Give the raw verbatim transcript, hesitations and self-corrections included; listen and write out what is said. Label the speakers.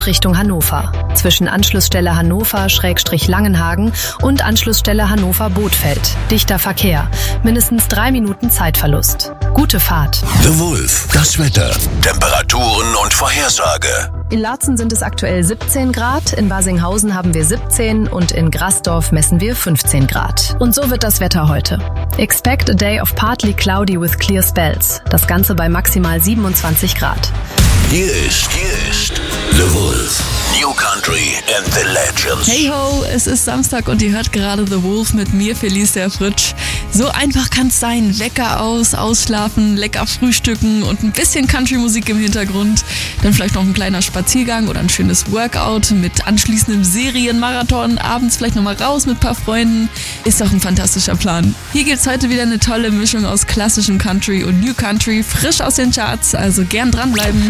Speaker 1: Richtung Hannover. Zwischen Anschlussstelle Hannover-Langenhagen und Anschlussstelle Hannover-Bothfeld. Dichter Verkehr. Mindestens drei Minuten Zeitverlust. Gute Fahrt.
Speaker 2: The Wolf. Das Wetter. Temperaturen und Vorhersage.
Speaker 1: In Laatzen sind es aktuell siebzehn Grad, in Basinghausen haben wir siebzehn und in Grassdorf messen wir fünfzehn Grad. Und so wird das Wetter heute. Expect a day of partly cloudy with clear spells. Das Ganze bei maximal siebenundzwanzig Grad.
Speaker 2: Hier ist, hier ist The Wolf. New Country and the Legends.
Speaker 3: Hey ho, es ist Samstag und ihr hört gerade The Wolf mit mir, Felicia Fritsch. So einfach kann's sein. Wecker aus, ausschlafen, lecker frühstücken und ein bisschen Country-Musik im Hintergrund. Dann vielleicht noch ein kleiner Spaziergang oder ein schönes Workout mit anschließendem Serienmarathon. Abends vielleicht nochmal raus mit ein paar Freunden. Ist doch ein fantastischer Plan. Hier gibt's heute wieder eine tolle Mischung aus klassischem Country und New Country. Frisch aus den Charts, also gern dranbleiben.